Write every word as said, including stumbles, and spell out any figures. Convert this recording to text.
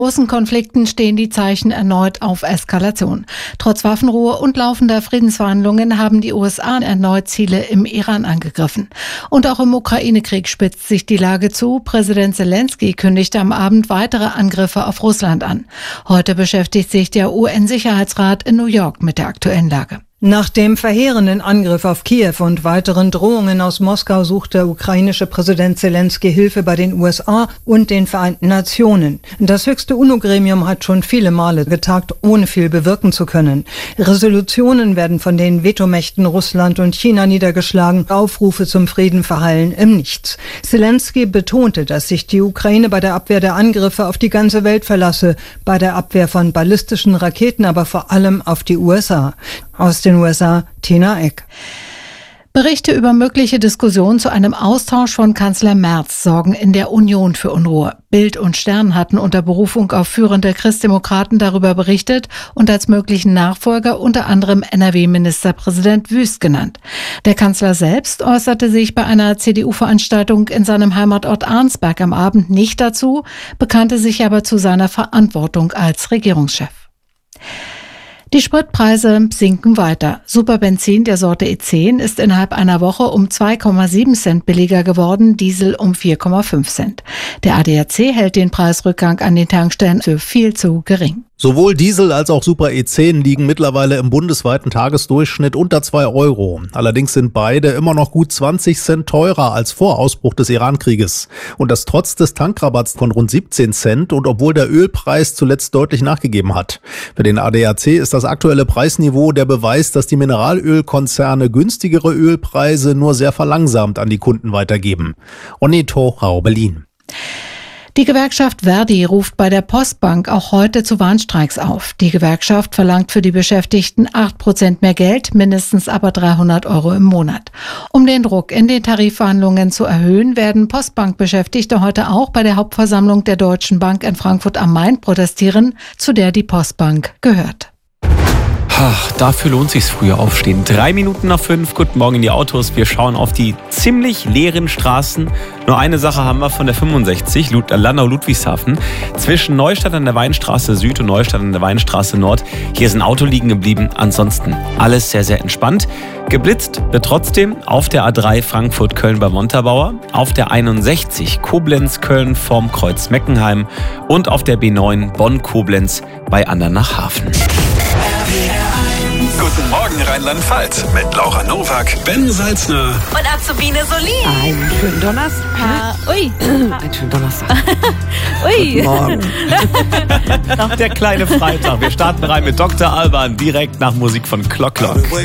Großen Konflikten stehen die Zeichen erneut auf Eskalation. Trotz Waffenruhe und laufender Friedensverhandlungen haben die U S A erneut Ziele im Iran angegriffen. Und auch im Ukraine-Krieg spitzt sich die Lage zu. Präsident Zelensky kündigte am Abend weitere Angriffe auf Russland an. Heute beschäftigt sich der U N-Sicherheitsrat in New York mit der aktuellen Lage. Nach dem verheerenden Angriff auf Kiew und weiteren Drohungen aus Moskau sucht der ukrainische Präsident Zelensky Hilfe bei den U S A und den Vereinten Nationen. Das höchste UNO-Gremium hat schon viele Male getagt, ohne viel bewirken zu können. Resolutionen werden von den Vetomächten Russland und China niedergeschlagen. Aufrufe zum Frieden verhallen im Nichts. Zelensky betonte, dass sich die Ukraine bei der Abwehr der Angriffe auf die ganze Welt verlasse, bei der Abwehr von ballistischen Raketen, aber vor allem auf die U S A. Aus den U S A, Tina Eck. Berichte über mögliche Diskussionen zu einem Austausch von Kanzler Merz sorgen in der Union für Unruhe. Bild und Stern hatten unter Berufung auf führende Christdemokraten darüber berichtet und als möglichen Nachfolger unter anderem N R W-Ministerpräsident Wüst genannt. Der Kanzler selbst äußerte sich bei einer C D U-Veranstaltung in seinem Heimatort Arnsberg am Abend nicht dazu, bekannte sich aber zu seiner Verantwortung als Regierungschef. Die Spritpreise sinken weiter. Superbenzin der Sorte E zehn ist innerhalb einer Woche um zwei Komma sieben Cent billiger geworden, Diesel um vier Komma fünf Cent. Der A D A C hält den Preisrückgang an den Tankstellen für viel zu gering. Sowohl Diesel als auch Super E zehn liegen mittlerweile im bundesweiten Tagesdurchschnitt unter zwei Euro. Allerdings sind beide immer noch gut zwanzig Cent teurer als vor Ausbruch des Iran-Krieges. Und das trotz des Tankrabatts von rund siebzehn Cent und obwohl der Ölpreis zuletzt deutlich nachgegeben hat. Für den A D A C ist das aktuelle Preisniveau der Beweis, dass die Mineralölkonzerne günstigere Ölpreise nur sehr verlangsamt an die Kunden weitergeben. Onneto, Rau, Berlin. Die Gewerkschaft Verdi ruft bei der Postbank auch heute zu Warnstreiks auf. Die Gewerkschaft verlangt für die Beschäftigten acht Prozent mehr Geld, mindestens aber dreihundert Euro im Monat. Um den Druck in den Tarifverhandlungen zu erhöhen, werden Postbankbeschäftigte heute auch bei der Hauptversammlung der Deutschen Bank in Frankfurt am Main protestieren, zu der die Postbank gehört. Ach, dafür lohnt sich's früher aufstehen. Drei Minuten nach fünf, guten Morgen in die Autos. Wir schauen auf die ziemlich leeren Straßen. Nur eine Sache haben wir von der fünfundsechzig, Landau-Ludwigshafen. Zwischen Neustadt an der Weinstraße Süd und Neustadt an der Weinstraße Nord. Hier ist ein Auto liegen geblieben. Ansonsten alles sehr, sehr entspannt. Geblitzt wird trotzdem auf der A drei Frankfurt-Köln bei Montabaur, auf der einundsechzig Koblenz-Köln vorm Kreuz Meckenheim und auf der B neun Bonn-Koblenz bei Andernach-Hafen. Guten Morgen Rheinland-Pfalz mit Laura Nowak, Ben Salzner und Azubine Solin. Einen schönen Donnerstag. Ui. Einen schönen Donnerstag. Ui. Guten Morgen. Der kleine Freitag. Wir starten rein mit Doktor Alban direkt nach Musik von Clock Clock.